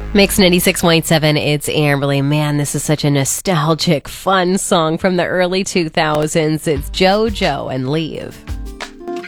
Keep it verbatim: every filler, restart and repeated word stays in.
Mix ninety-six point seven, it's Amberly. Man, this is such a nostalgic, fun song from the early two thousands. It's JoJo and Leave.